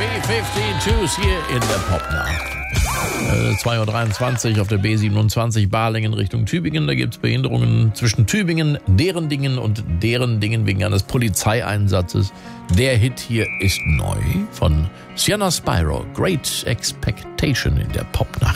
B-52s hier in der Popnacht. 2.23 Uhr auf der B27 Balingen Richtung Tübingen. Da gibt es Behinderungen zwischen Tübingen, deren Dingen und deren Dingen wegen eines Polizeieinsatzes. Der Hit hier ist neu von Sienna Spyro. Great Expectation in der Popnacht.